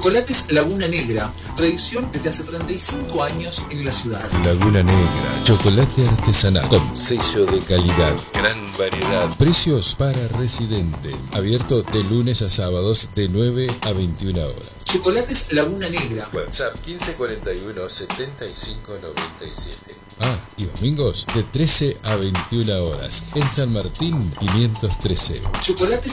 Chocolates Laguna Negra, tradición desde hace 35 años en la ciudad. Laguna Negra, chocolate artesanal con sello de calidad, gran variedad, precios para residentes, abierto de lunes a sábados de 9 a 21 horas. Chocolates Laguna Negra. WhatsApp 1541 7597. Y domingos de 13 a 21 horas en San Martín 513. Chocolates